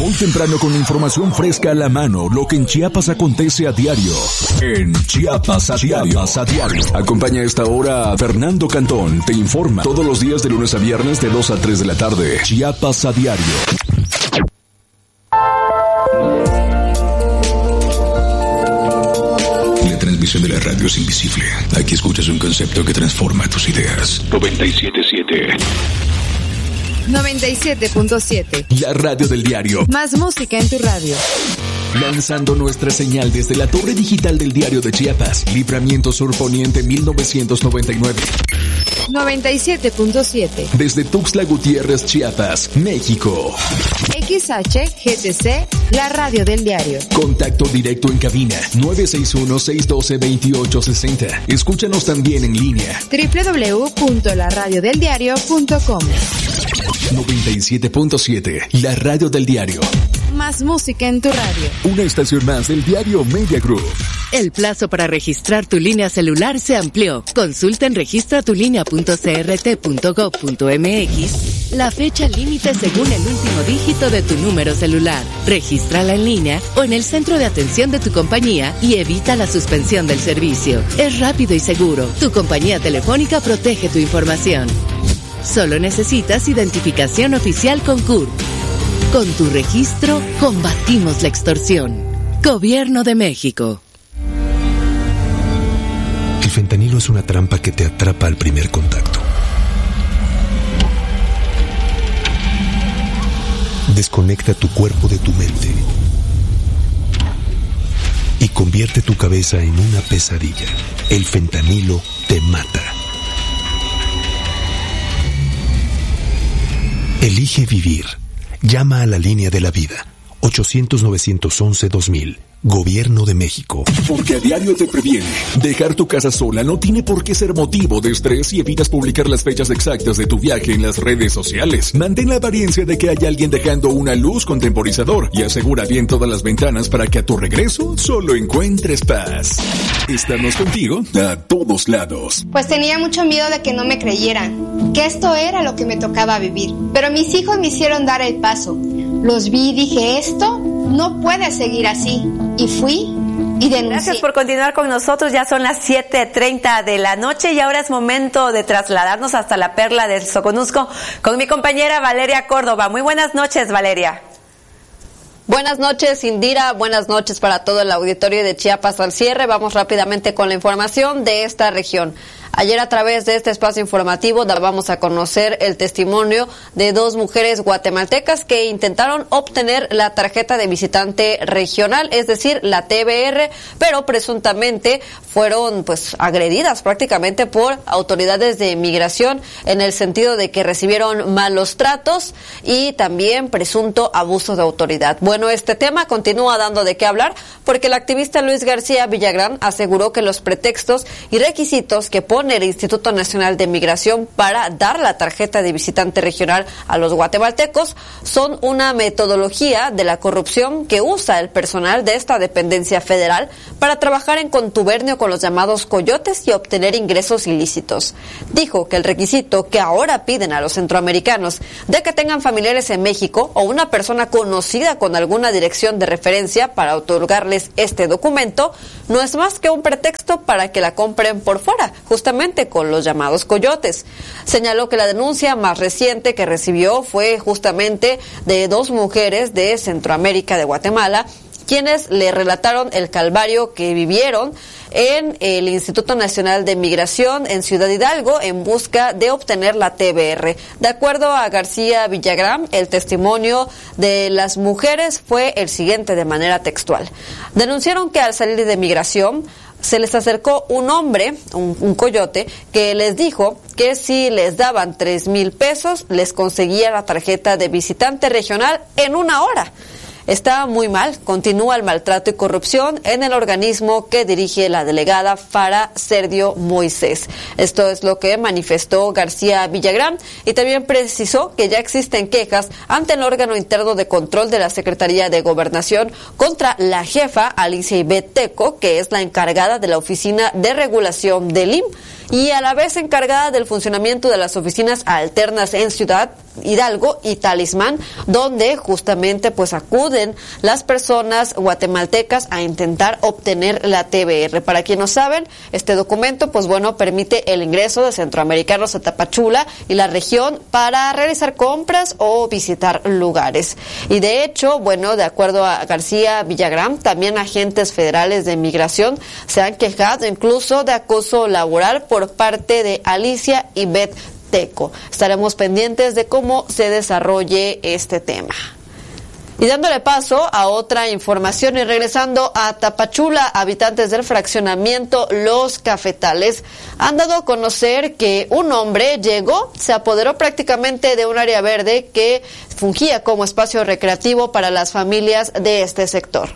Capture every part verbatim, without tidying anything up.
Muy temprano con la información fresca a la mano, lo que en Chiapas acontece a diario. En Chiapas a diario. Chiapas a diario. Acompaña a esta hora a Fernando Cantón. Te informa todos los días de lunes a viernes de dos a tres de la tarde. Chiapas a diario. La transmisión de la radio es invisible. Aquí escuchas un concepto que transforma tus ideas. noventa y siete punto siete. noventa y siete punto siete. La radio del diario. Más música en tu radio. Lanzando nuestra señal desde la torre digital del Diario de Chiapas. Libramiento Sur Poniente mil novecientos noventa y nueve. noventa y siete punto siete. Desde Tuxtla Gutiérrez, Chiapas, México. X H G T C, la radio del diario. Contacto directo en cabina nueve seis uno, seis uno dos, dos ocho seis cero. Escúchanos también en línea. doble u doble u doble u punto la radio del diario punto com. noventa y siete punto siete, la radio del diario. Más música en tu radio. Una estación más del diario Media Group. El plazo para registrar tu línea celular se amplió. Consulta en registra tu línea punto c r t punto gov punto m x la fecha límite según el último dígito de tu número celular. Regístrala en línea o en el centro de atención de tu compañía y evita la suspensión del servicio. Es rápido y seguro. Tu compañía telefónica protege tu información. Solo necesitas identificación oficial con C U R P. Con tu registro, combatimos la extorsión. Gobierno de México. El fentanilo es una trampa que te atrapa al primer contacto. Desconecta tu cuerpo de tu mente y convierte tu cabeza en una pesadilla. El fentanilo te mata. Elige vivir. Llama a la línea de la vida. ochocientos, novecientos once, dos mil. Gobierno de México. Porque a diario te previene. Dejar tu casa sola no tiene por qué ser motivo de estrés y evitas publicar las fechas exactas de tu viaje en las redes sociales. Mantén la apariencia de que hay alguien dejando una luz con temporizador y asegura bien todas las ventanas para que a tu regreso solo encuentres paz. Estamos contigo a todos lados. Pues tenía mucho miedo de que no me creyeran, que esto era lo que me tocaba vivir. Pero mis hijos me hicieron dar el paso. Los vi y dije, esto no puede seguir así. Y fui y denuncié. Gracias por continuar con nosotros. Ya son las siete treinta de la noche y ahora es momento de trasladarnos hasta la Perla del Soconusco con mi compañera Valeria Córdoba. Muy buenas noches, Valeria. Buenas noches, Indira. Buenas noches para todo el auditorio de Chiapas al cierre. Vamos rápidamente con la información de esta región. Ayer, a través de este espacio informativo, dábamos a conocer el testimonio de dos mujeres guatemaltecas que intentaron obtener la tarjeta de visitante regional, es decir, la T V R, pero presuntamente fueron pues agredidas prácticamente por autoridades de migración en el sentido de que recibieron malos tratos y también presunto abuso de autoridad. Bueno, este tema continúa dando de qué hablar porque el activista Luis García Villagrán aseguró que los pretextos y requisitos que pone el Instituto Nacional de Migración para dar la tarjeta de visitante regional a los guatemaltecos son una metodología de la corrupción que usa el personal de esta dependencia federal para trabajar en contubernio con los llamados coyotes y obtener ingresos ilícitos. Dijo que el requisito que ahora piden a los centroamericanos de que tengan familiares en México o una persona conocida con alguna dirección de referencia para otorgarles este documento no es más que un pretexto para que la compren por fuera, justamente con los llamados coyotes. Señaló que la denuncia más reciente que recibió fue justamente de dos mujeres de Centroamérica, de Guatemala, quienes le relataron el calvario que vivieron en el Instituto Nacional de Migración en Ciudad Hidalgo en busca de obtener la T V R. De acuerdo a García Villagrán, el testimonio de las mujeres fue el siguiente de manera textual. Denunciaron que al salir de migración se les acercó un hombre, un, un coyote, que les dijo que si les daban tres mil pesos, les conseguía la tarjeta de visitante regional en una hora. Está muy mal, continúa el maltrato y corrupción en el organismo que dirige la delegada Fara Serdio Moisés. Esto es lo que manifestó García Villagrán y también precisó que ya existen quejas ante el órgano interno de control de la Secretaría de Gobernación contra la jefa Alicia Ivette Teco, que es la encargada de la Oficina de Regulación del I M S S. y a la vez encargada del funcionamiento de las oficinas alternas en Ciudad Hidalgo y Talismán, donde justamente pues acuden las personas guatemaltecas a intentar obtener la T B R. Para quienes no saben, este documento pues bueno permite el ingreso de centroamericanos a Tapachula y la región para realizar compras o visitar lugares. Y de hecho, bueno, de acuerdo a García Villagrán, también agentes federales de migración se han quejado incluso de acoso laboral por parte de Alicia y Beth Teco. Estaremos pendientes de cómo se desarrolle este tema. Y dándole paso a otra información y regresando a Tapachula, habitantes del fraccionamiento Los Cafetales han dado a conocer que un hombre llegó, se apoderó prácticamente de un área verde que fungía como espacio recreativo para las familias de este sector.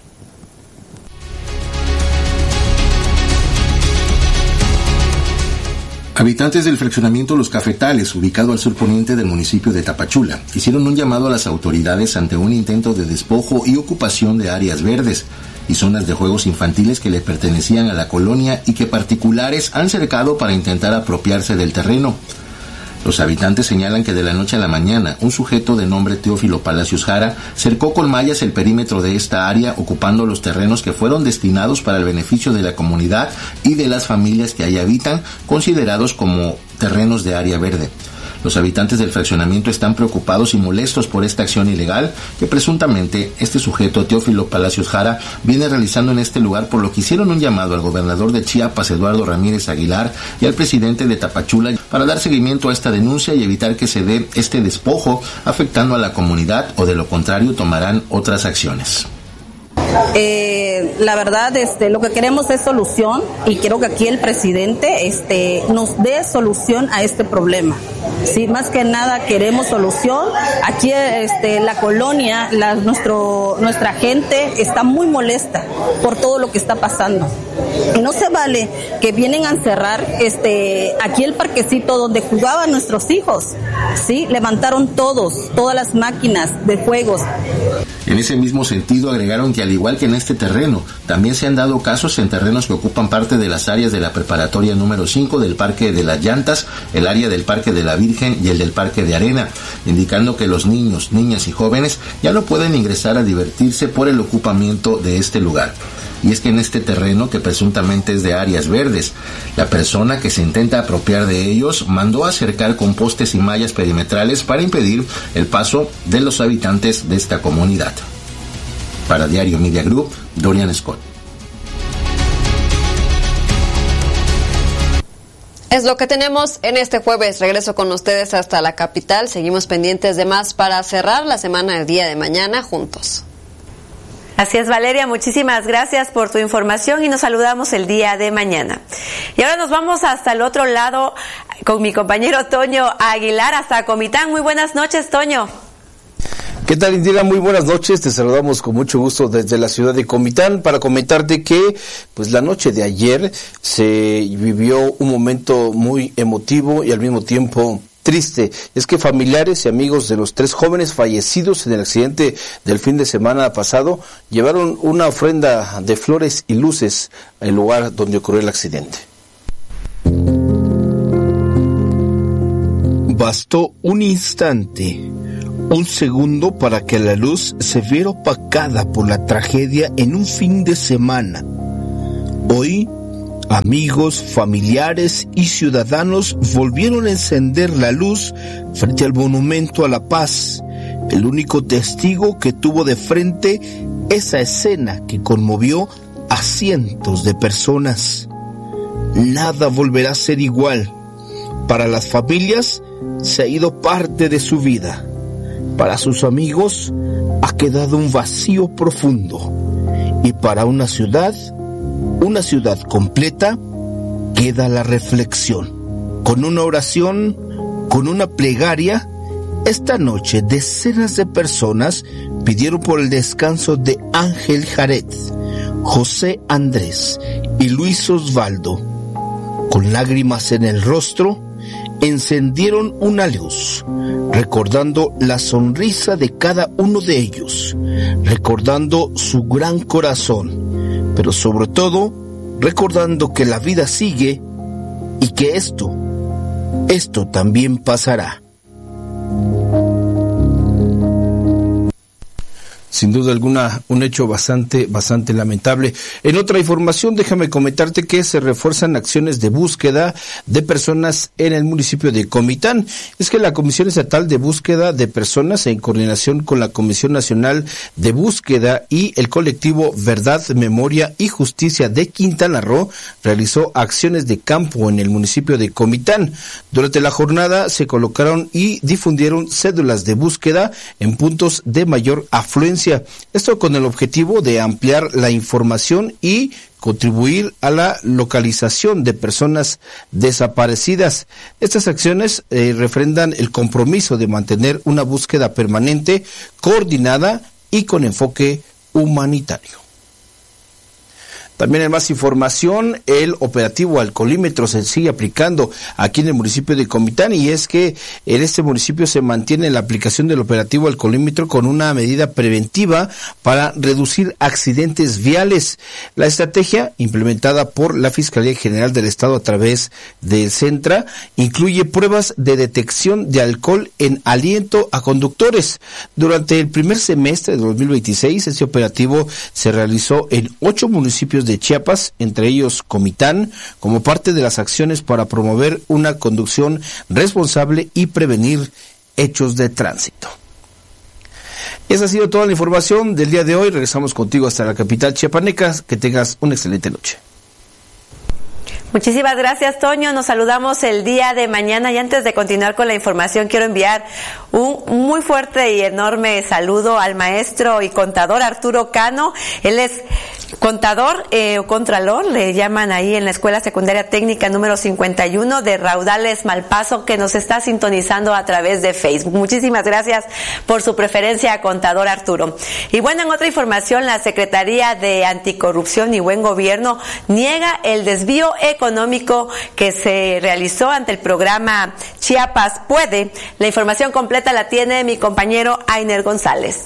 Habitantes del fraccionamiento Los Cafetales, ubicado al sur poniente del municipio de Tapachula, hicieron un llamado a las autoridades ante un intento de despojo y ocupación de áreas verdes y zonas de juegos infantiles que le pertenecían a la colonia y que particulares han cercado para intentar apropiarse del terreno. Los habitantes señalan que de la noche a la mañana, un sujeto de nombre Teófilo Palacios Jara cercó con mallas el perímetro de esta área, ocupando los terrenos que fueron destinados para el beneficio de la comunidad y de las familias que ahí habitan, considerados como terrenos de área verde. Los habitantes del fraccionamiento están preocupados y molestos por esta acción ilegal que presuntamente este sujeto, Teófilo Palacios Jara, viene realizando en este lugar, por lo que hicieron un llamado al gobernador de Chiapas, Eduardo Ramírez Aguilar, y al presidente de Tapachula para dar seguimiento a esta denuncia y evitar que se dé este despojo afectando a la comunidad, o de lo contrario tomarán otras acciones. Eh, la verdad, este, lo que queremos es solución, y quiero que aquí el presidente este, nos dé solución a este problema. Sí, más que nada queremos solución. Aquí este, la colonia, la, nuestro, nuestra gente está muy molesta por todo lo que está pasando. Y no se vale que vienen a encerrar este, aquí el parquecito donde jugaban nuestros hijos. Sí, levantaron todos, todas las máquinas de juegos. En ese mismo sentido, agregaron que al igual que en este terreno, también se han dado casos en terrenos que ocupan parte de las áreas de la preparatoria número cinco, del Parque de las Llantas, el área del Parque de la Virgen y el del Parque de Arena, indicando que los niños, niñas y jóvenes ya no pueden ingresar a divertirse por el ocupamiento de este lugar. Y es que en este terreno, que presuntamente es de áreas verdes, la persona que se intenta apropiar de ellos mandó a cercar con postes y mallas perimetrales para impedir el paso de los habitantes de esta comunidad. Para Diario Media Group, Dorian Scott. Es lo que tenemos en este jueves. Regreso con ustedes hasta la capital. Seguimos pendientes de más para cerrar la semana del día de mañana juntos. Así es, Valeria, muchísimas gracias por tu información y nos saludamos el día de mañana. Y ahora nos vamos hasta el otro lado con mi compañero Toño Aguilar, hasta Comitán. Muy buenas noches, Toño. ¿Qué tal, Indira? Muy buenas noches, te saludamos con mucho gusto desde la ciudad de Comitán para comentarte que pues la noche de ayer se vivió un momento muy emotivo y al mismo tiempo triste. Es que familiares y amigos de los tres jóvenes fallecidos en el accidente del fin de semana pasado llevaron una ofrenda de flores y luces al lugar donde ocurrió el accidente. Bastó un instante, un segundo para que la luz se viera opacada por la tragedia en un fin de semana. Hoy, amigos, familiares y ciudadanos volvieron a encender la luz frente al Monumento a la Paz, el único testigo que tuvo de frente esa escena que conmovió a cientos de personas. Nada volverá a ser igual. Para las familias se ha ido parte de su vida. Para sus amigos ha quedado un vacío profundo. Y para una ciudad, una ciudad completa, queda la reflexión. Con una oración, con una plegaria, esta noche decenas de personas pidieron por el descanso de Ángel Jared, José Andrés y Luis Osvaldo. Con lágrimas en el rostro, encendieron una luz, recordando la sonrisa de cada uno de ellos, recordando su gran corazón, pero sobre todo recordando que la vida sigue y que esto, esto también pasará. Sin duda alguna, un hecho bastante, bastante lamentable. En otra información, déjame comentarte que se refuerzan acciones de búsqueda de personas en el municipio de Comitán. Es que la Comisión Estatal de Búsqueda de Personas, en coordinación con la Comisión Nacional de Búsqueda y el colectivo Verdad, Memoria y Justicia de Quintana Roo, realizó acciones de campo en el municipio de Comitán. Durante la jornada se colocaron y difundieron cédulas de búsqueda en puntos de mayor afluencia. Esto con el objetivo de ampliar la información y contribuir a la localización de personas desaparecidas. Estas acciones eh, refrendan el compromiso de mantener una búsqueda permanente, coordinada y con enfoque humanitario. También en más información, el operativo alcoholímetro se sigue aplicando aquí en el municipio de Comitán, y es que en este municipio se mantiene la aplicación del operativo alcoholímetro con una medida preventiva para reducir accidentes viales. La estrategia, implementada por la Fiscalía General del Estado a través del Centra, incluye pruebas de detección de alcohol en aliento a conductores. Durante el primer semestre de dos mil veintiséis, este operativo se realizó en ocho municipios de Chiapas, entre ellos Comitán, como parte de las acciones para promover una conducción responsable y prevenir hechos de tránsito. Esa ha sido toda la información del día de hoy. Regresamos contigo hasta la capital chiapaneca. Que tengas una excelente noche. Muchísimas gracias, Toño. Nos saludamos el día de mañana, y antes de continuar con la información quiero enviar un muy fuerte y enorme saludo al maestro y contador Arturo Cano. Él es contador eh, o contralor, le llaman ahí en la Escuela Secundaria Técnica número cincuenta y uno de Raudales Malpaso, que nos está sintonizando a través de Facebook. Muchísimas gracias por su preferencia, contador Arturo. Y bueno, en otra información, la Secretaría de Anticorrupción y Buen Gobierno niega el desvío económico que se realizó ante el programa Chiapas Puede. La información completa la tiene mi compañero Ainer González.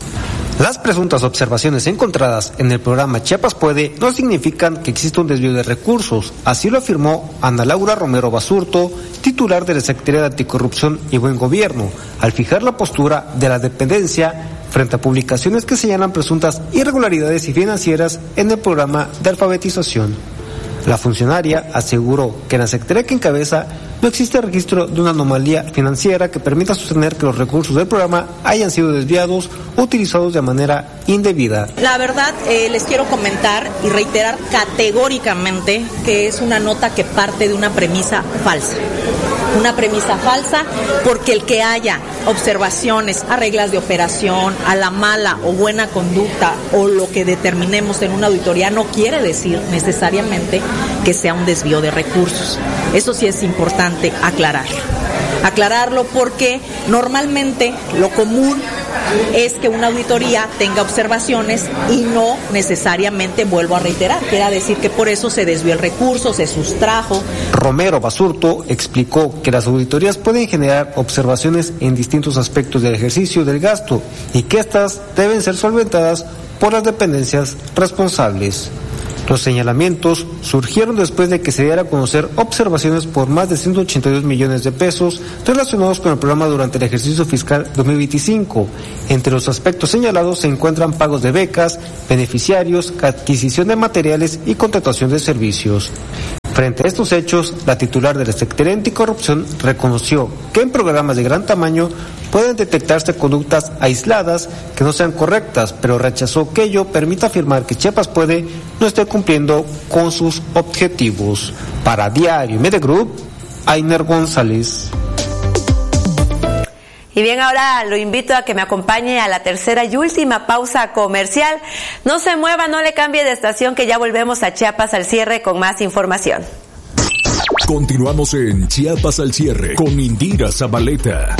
Las presuntas observaciones encontradas en el programa Chiapas Puede no significan que exista un desvío de recursos. Así lo afirmó Ana Laura Romero Basurto, titular de la Secretaría de Anticorrupción y Buen Gobierno, al fijar la postura de la dependencia frente a publicaciones que señalan presuntas irregularidades y financieras en el programa de alfabetización. La funcionaria aseguró que en la secretaría que encabeza no existe registro de una anomalía financiera que permita sostener que los recursos del programa hayan sido desviados o utilizados de manera indebida. La verdad, eh, les quiero comentar y reiterar categóricamente que es una nota que parte de una premisa falsa. Una premisa falsa, porque el que haya observaciones a reglas de operación, a la mala o buena conducta o lo que determinemos en una auditoría no quiere decir necesariamente que sea un desvío de recursos. Eso sí es importante aclararlo. Aclararlo porque normalmente lo común es que una auditoría tenga observaciones y no necesariamente, vuelvo a reiterar, quiera decir que por eso se desvió el recurso, se sustrajo. Romero Basurto explicó que las auditorías pueden generar observaciones en distintos aspectos del ejercicio del gasto y que estas deben ser solventadas por las dependencias responsables. Los señalamientos surgieron después de que se diera a conocer observaciones por más de ciento ochenta y dos millones de pesos relacionados con el programa durante el ejercicio fiscal dos mil veinticinco. Entre los aspectos señalados se encuentran pagos de becas, beneficiarios, adquisición de materiales y contratación de servicios. Frente a estos hechos, la titular de la Secretaría de Anticorrupción reconoció que en programas de gran tamaño pueden detectarse conductas aisladas que no sean correctas, pero rechazó que ello permita afirmar que Chiapas Puede no esté cumpliendo con sus objetivos. Para Diario Media Group, Ainer González. Y bien, ahora lo invito a que me acompañe a la tercera y última pausa comercial. No se mueva, no le cambie de estación, que ya volvemos a Chiapas al cierre con más información. Continuamos en Chiapas al cierre con Indira Zabaleta.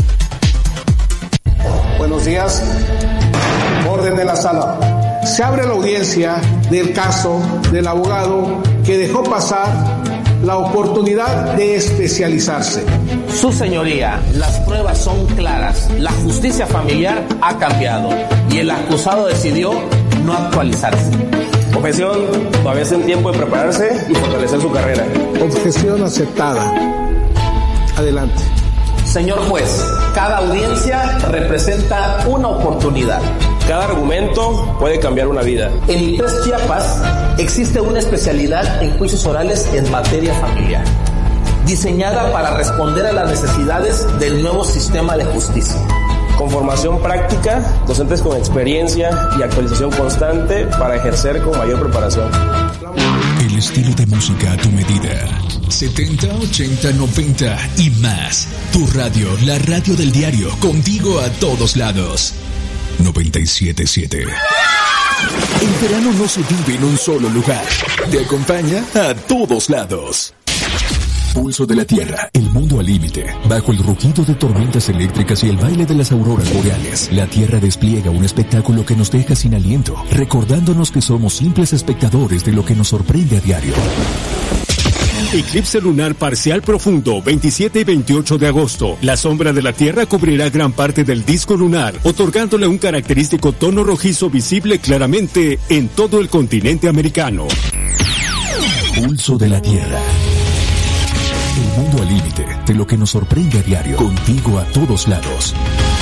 Buenos días. Orden de la sala. Se abre la audiencia del caso del abogado que dejó pasar la oportunidad de especializarse. Su señoría, las pruebas son claras. La justicia familiar ha cambiado y el acusado decidió no actualizarse. Objeción, todavía es en tiempo de prepararse y fortalecer su carrera. Objeción aceptada. Adelante. Señor juez, cada audiencia representa una oportunidad. Cada argumento puede cambiar una vida. En I P E S Chiapas existe una especialidad en juicios orales en materia familiar, diseñada para responder a las necesidades del nuevo sistema de justicia. Con formación práctica, docentes con experiencia y actualización constante para ejercer con mayor preparación. El estilo de música a tu medida. setenta, ochenta, noventa y más. Tu radio, la radio del diario, contigo a todos lados. noventa y siete punto siete. El verano no se vive en un solo lugar. Te acompaña a todos lados. Pulso de la Tierra, el mundo al límite. Bajo el rugido de tormentas eléctricas y el baile de las auroras boreales, la Tierra despliega un espectáculo que nos deja sin aliento, recordándonos que somos simples espectadores de lo que nos sorprende a diario. Eclipse lunar parcial profundo, veintisiete y veintiocho de agosto. La sombra de la Tierra cubrirá gran parte del disco lunar, otorgándole un característico tono rojizo visible claramente en todo el continente americano. Pulso de la Tierra. El mundo al límite de lo que nos sorprende a diario, contigo a todos lados.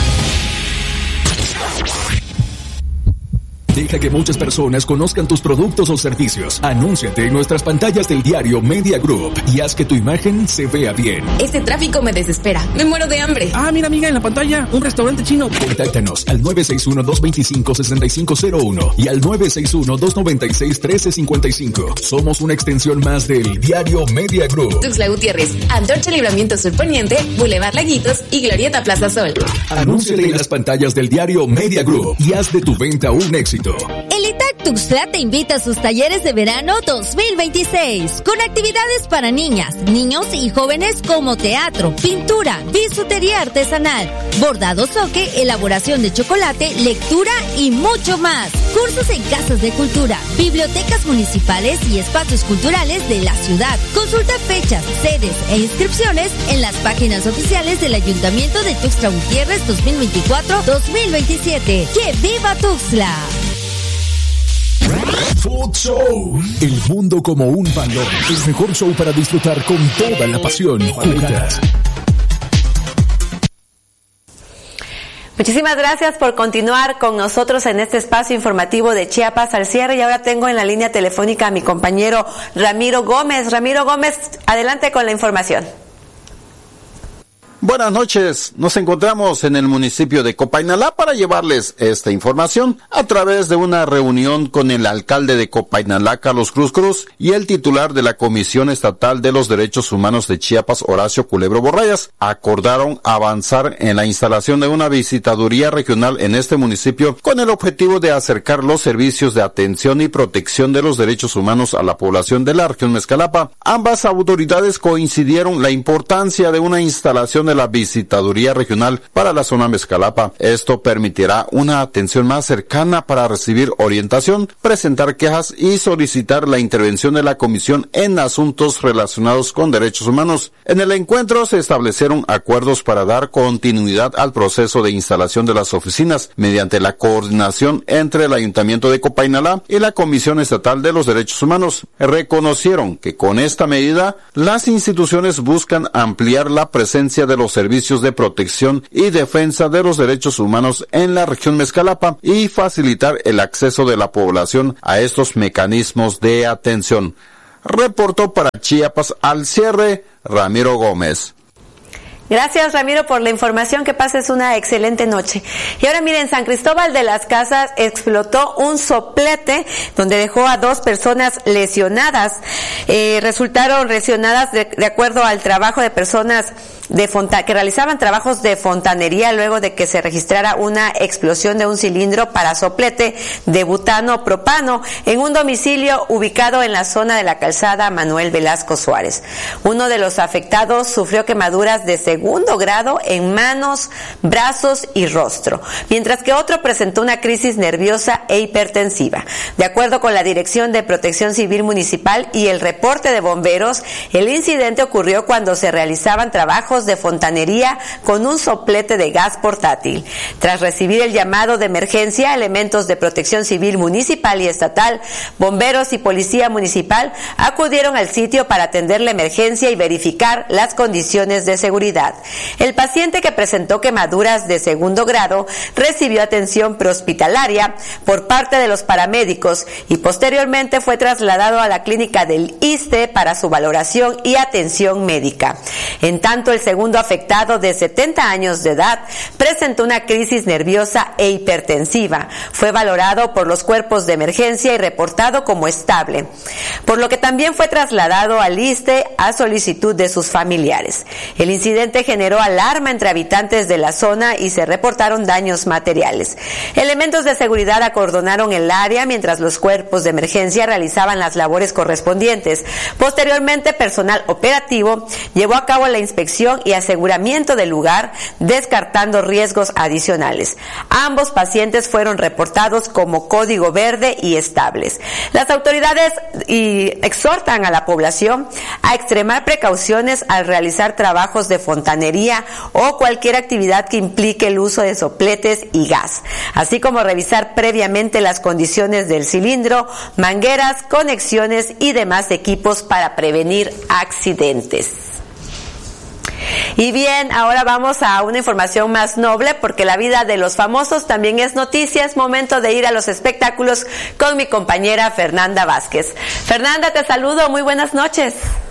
Deja que muchas personas conozcan tus productos o servicios. Anúnciate en nuestras pantallas del diario Media Group y haz que tu imagen se vea bien. Este tráfico me desespera. Me muero de hambre. Ah, mira, amiga, en la pantalla, un restaurante chino. Contáctanos al nueve seis uno, dos dos cinco, seis cinco cero uno y al nueve seis uno, dos nueve seis, uno tres cinco cinco. Somos una extensión más del diario Media Group. Tuxtla Gutiérrez, Antorcha Libramiento Sur Poniente, Boulevard Laguitos y Glorieta Plaza Sol. Anúnciate en las pantallas del diario Media Group y haz de tu venta un éxito. El I T A C Tuxtla te invita a sus talleres de verano dos mil veintiséis, con actividades para niñas, niños y jóvenes como teatro, pintura, bisutería artesanal, bordado soque, elaboración de chocolate, lectura y mucho más. Cursos en casas de cultura, bibliotecas municipales y espacios culturales de la ciudad. Consulta fechas, sedes e inscripciones en las páginas oficiales del Ayuntamiento de Tuxtla Gutiérrez dos mil veinticuatro dos mil veintisiete. ¡Que viva Tuxtla! Food Show. El mundo como un balón. El mejor show para disfrutar con toda la pasión. Juntas. Muchísimas gracias por continuar con nosotros en este espacio informativo de Chiapas al cierre. Y ahora tengo en la línea telefónica a mi compañero Ramiro Gómez. Ramiro Gómez, adelante con la información. Buenas noches, nos encontramos en el municipio de Copainalá para llevarles esta información a través de una reunión con el alcalde de Copainalá, Carlos Cruz Cruz, y el titular de la Comisión Estatal de los Derechos Humanos de Chiapas, Horacio Culebro Borrayas. Acordaron avanzar en la instalación de una visitaduría regional en este municipio con el objetivo de acercar los servicios de atención y protección de los derechos humanos a la población de la región Mezcalapa. Ambas autoridades coincidieron la importancia de una instalación de la visitaduría regional para la zona Mezcalapa. Esto permitirá una atención más cercana para recibir orientación, presentar quejas y solicitar la intervención de la comisión en asuntos relacionados con derechos humanos. En el encuentro se establecieron acuerdos para dar continuidad al proceso de instalación de las oficinas mediante la coordinación entre el Ayuntamiento de Copainalá y la Comisión Estatal de los Derechos Humanos. Reconocieron que con esta medida las instituciones buscan ampliar la presencia de los servicios de protección y defensa de los derechos humanos en la región Mezcalapa y facilitar el acceso de la población a estos mecanismos de atención. Reportó para Chiapas al cierre, Ramiro Gómez. Gracias, Ramiro, por la información. Que pases una excelente noche. Y ahora miren, San Cristóbal de las Casas explotó un soplete donde dejó a dos personas lesionadas. Eh, resultaron lesionadas de, de acuerdo al trabajo de personas de fonta que realizaban trabajos de fontanería luego de que se registrara una explosión de un cilindro para soplete de butano propano en un domicilio ubicado en la zona de la calzada Manuel Velasco Suárez. Uno de los afectados sufrió quemaduras de segundo grado en manos, brazos y rostro, mientras que otro presentó una crisis nerviosa e hipertensiva. De acuerdo con la Dirección de Protección Civil Municipal y el reporte de bomberos, el incidente ocurrió cuando se realizaban trabajos trabajos de fontanería con un soplete de gas portátil. Tras recibir el llamado de emergencia, elementos de protección civil municipal y estatal, bomberos y policía municipal acudieron al sitio para atender la emergencia y verificar las condiciones de seguridad. El paciente, que presentó quemaduras de segundo grado, recibió atención prehospitalaria por parte de los paramédicos y posteriormente fue trasladado a la clínica del ISSSTE para su valoración y atención médica. En tanto, el segundo afectado, de setenta años de edad, presentó una crisis nerviosa e hipertensiva. Fue valorado por los cuerpos de emergencia y reportado como estable, por lo que también fue trasladado al ISSSTE a solicitud de sus familiares. El incidente generó alarma entre habitantes de la zona y se reportaron daños materiales. Elementos de seguridad acordonaron el área mientras los cuerpos de emergencia realizaban las labores correspondientes. Posteriormente, personal operativo llevó a cabo la inspección y aseguramiento del lugar, descartando riesgos adicionales. Ambos pacientes fueron reportados como código verde y estables. Las autoridades y exhortan a la población a extremar precauciones al realizar trabajos de fontanería o cualquier actividad que implique el uso de sopletes y gas, así como revisar previamente las condiciones del cilindro, mangueras, conexiones y demás equipos para prevenir accidentes. Y bien, ahora vamos a una información más noble, porque la vida de los famosos también es noticia. Es momento de ir a los espectáculos con mi compañera Fernanda Vázquez. Fernanda, te saludo, muy buenas noches.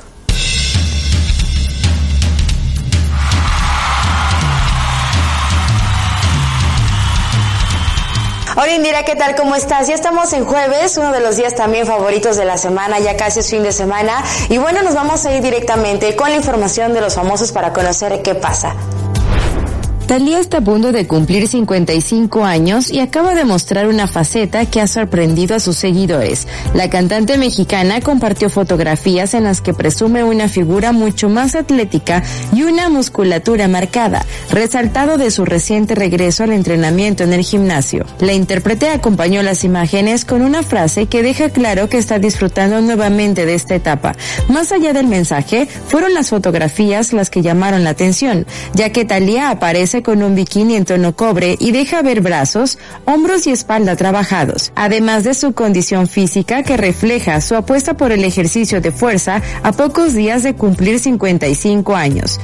Hola Indira, ¿qué tal? ¿Cómo estás? Ya estamos en jueves, uno de los días también favoritos de la semana, ya casi es fin de semana. Y bueno, nos vamos a ir directamente con la información de los famosos para conocer qué pasa. Thalía está a punto de cumplir cincuenta y cinco años y acaba de mostrar una faceta que ha sorprendido a sus seguidores. La cantante mexicana compartió fotografías en las que presume una figura mucho más atlética y una musculatura marcada, resaltado de su reciente regreso al entrenamiento en el gimnasio. La intérprete acompañó las imágenes con una frase que deja claro que está disfrutando nuevamente de esta etapa. Más allá del mensaje, fueron las fotografías las que llamaron la atención, ya que Thalía aparece con un bikini en tono cobre y deja ver brazos, hombros y espalda trabajados, además de su condición física que refleja su apuesta por el ejercicio de fuerza a pocos días de cumplir cincuenta y cinco años.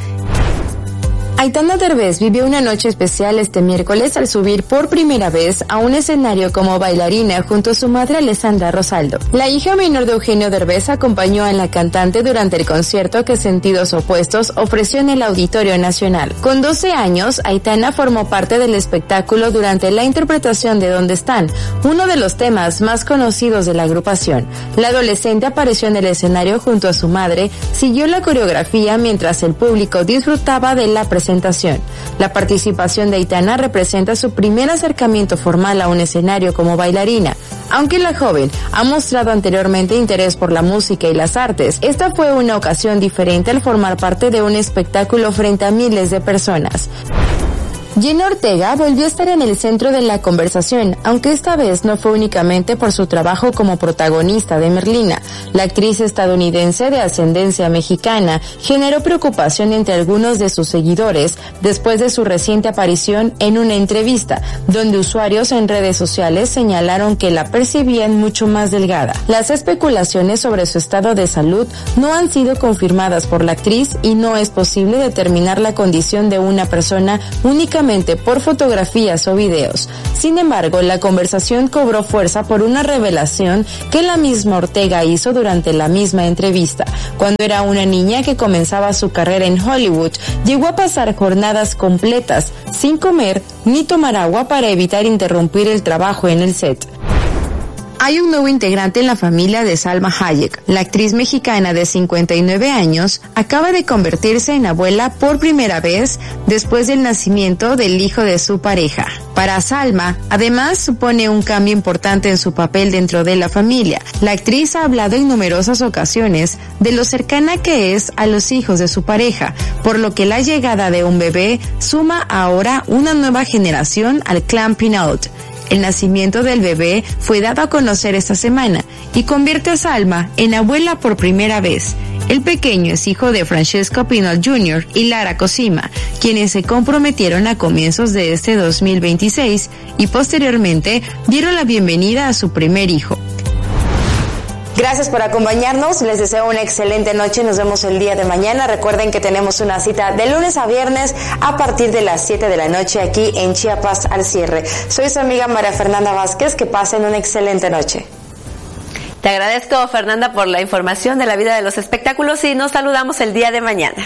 Aitana Derbez vivió una noche especial este miércoles al subir por primera vez a un escenario como bailarina junto a su madre Alessandra Rosaldo. La hija menor de Eugenio Derbez acompañó a la cantante durante el concierto que Sentidos Opuestos ofreció en el Auditorio Nacional. Con doce años, Aitana formó parte del espectáculo durante la interpretación de ¿Dónde están?, uno de los temas más conocidos de la agrupación. La adolescente apareció en el escenario junto a su madre, siguió la coreografía mientras el público disfrutaba de la presentación. La participación de Aitana representa su primer acercamiento formal a un escenario como bailarina. Aunque la joven ha mostrado anteriormente interés por la música y las artes, esta fue una ocasión diferente al formar parte de un espectáculo frente a miles de personas. Jenna Ortega volvió a estar en el centro de la conversación, aunque esta vez no fue únicamente por su trabajo como protagonista de Merlina. La actriz estadounidense de ascendencia mexicana generó preocupación entre algunos de sus seguidores después de su reciente aparición en una entrevista, donde usuarios en redes sociales señalaron que la percibían mucho más delgada. Las especulaciones sobre su estado de salud no han sido confirmadas por la actriz y no es posible determinar la condición de una persona únicamente por fotografías o videos. Sin embargo, la conversación cobró fuerza por una revelación que la misma Ortega hizo durante la misma entrevista. Cuando era una niña que comenzaba su carrera en Hollywood, llegó a pasar jornadas completas sin comer ni tomar agua para evitar interrumpir el trabajo en el set. Hay un nuevo integrante en la familia de Salma Hayek. La actriz mexicana de cincuenta y nueve años acaba de convertirse en abuela por primera vez después del nacimiento del hijo de su pareja. Para Salma, además, supone un cambio importante en su papel dentro de la familia. La actriz ha hablado en numerosas ocasiones de lo cercana que es a los hijos de su pareja, por lo que la llegada de un bebé suma ahora una nueva generación al clan Pinault. El nacimiento del bebé fue dado a conocer esta semana y convierte a Salma en abuela por primera vez. El pequeño es hijo de Francesco Pinot junior y Lara Cosima, quienes se comprometieron a comienzos de este dos mil veintiséis y posteriormente dieron la bienvenida a su primer hijo. Gracias por acompañarnos, les deseo una excelente noche, nos vemos el día de mañana. Recuerden que tenemos una cita de lunes a viernes a partir de las siete de la noche aquí en Chiapas al cierre. Soy su amiga María Fernanda Vázquez, que pasen una excelente noche. Te agradezco, Fernanda, por la información de la vida de los espectáculos y nos saludamos el día de mañana.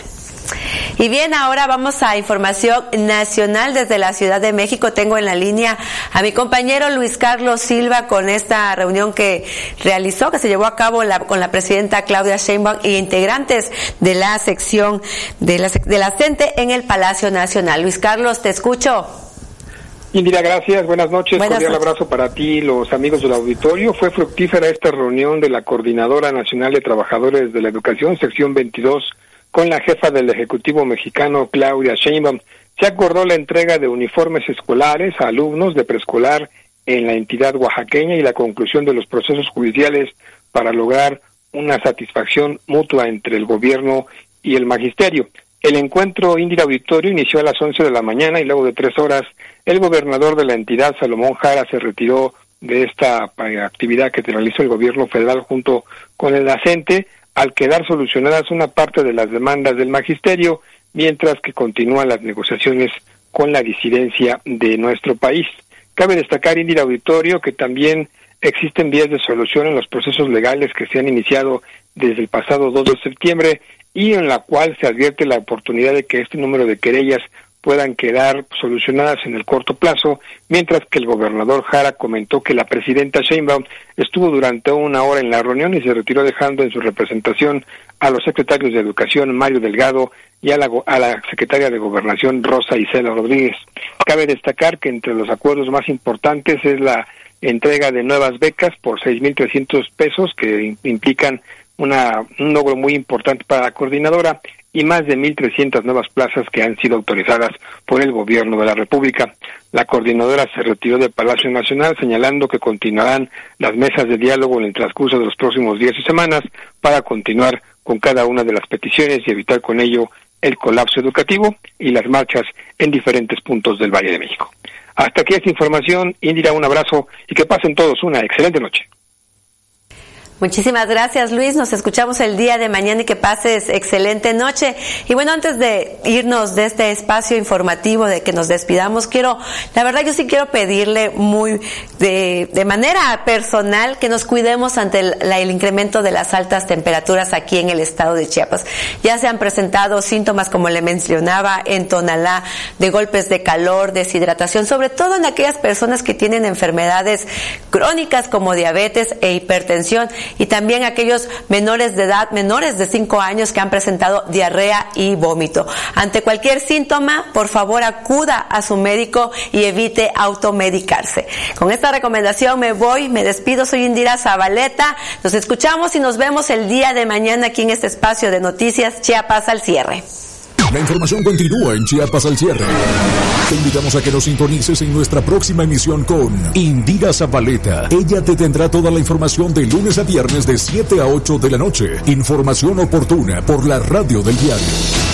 Y bien, ahora vamos a información nacional desde la Ciudad de México. Tengo en la línea a mi compañero Luis Carlos Silva con esta reunión que realizó, que se llevó a cabo la, con la presidenta Claudia Sheinbaum y integrantes de la sección de la, de la CENTE en el Palacio Nacional. Luis Carlos, te escucho. Indira, gracias. Buenas noches. Buenas Cordial noches. abrazo para ti y los amigos del auditorio. Fue fructífera esta reunión de la Coordinadora Nacional de Trabajadores de la Educación, sección veintidós, con la jefa del Ejecutivo mexicano, Claudia Sheinbaum. Se acordó la entrega de uniformes escolares a alumnos de preescolar en la entidad oaxaqueña y la conclusión de los procesos judiciales para lograr una satisfacción mutua entre el gobierno y el magisterio. El encuentro, Indira Auditorio, inició a las once de la mañana y luego de tres horas el gobernador de la entidad, Salomón Jara, se retiró de esta actividad que realizó el gobierno federal junto con el CENTE, al quedar solucionadas una parte de las demandas del magisterio, mientras que continúan las negociaciones con la disidencia de nuestro país. Cabe destacar, Indira Auditorio, que también existen vías de solución en los procesos legales que se han iniciado desde el pasado dos de septiembre y en la cual se advierte la oportunidad de que este número de querellas puedan quedar solucionadas en el corto plazo, mientras que el gobernador Jara comentó que la presidenta Sheinbaum estuvo durante una hora en la reunión y se retiró dejando en su representación a los secretarios de Educación, Mario Delgado, y a la, a la secretaria de Gobernación, Rosa Isela Rodríguez. Cabe destacar que entre los acuerdos más importantes es la entrega de nuevas becas por seis mil trescientos pesos, que implican una, un logro muy importante para la coordinadora, y más de mil trescientas nuevas plazas que han sido autorizadas por el gobierno de la República. La coordinadora se retiró del Palacio Nacional señalando que continuarán las mesas de diálogo en el transcurso de los próximos días y semanas para continuar con cada una de las peticiones y evitar con ello el colapso educativo y las marchas en diferentes puntos del Valle de México. Hasta aquí esta información. Indira, un abrazo y que pasen todos una excelente noche. Muchísimas gracias, Luis. Nos escuchamos el día de mañana y que pases excelente noche. Y bueno, antes de irnos de este espacio informativo, de que nos despidamos, quiero, la verdad yo sí quiero pedirle muy, de, de manera personal, que nos cuidemos ante el, la, el incremento de las altas temperaturas aquí en el estado de Chiapas. Ya se han presentado síntomas, como le mencionaba, en Tonalá, de golpes de calor, deshidratación, sobre todo en aquellas personas que tienen enfermedades crónicas como diabetes e hipertensión, y también aquellos menores de edad, menores de cinco años, que han presentado diarrea y vómito. Ante cualquier síntoma, por favor acuda a su médico y evite automedicarse. Con esta recomendación me voy, me despido, soy Indira Zabaleta. Nos escuchamos y nos vemos el día de mañana aquí en este espacio de noticias Chiapas al cierre. La información continúa en Chiapas al cierre. Te invitamos a que nos sintonices en nuestra próxima emisión con Indira Zabaleta. Ella te tendrá toda la información de lunes a viernes de siete a ocho de la noche. Información oportuna por la radio del diario.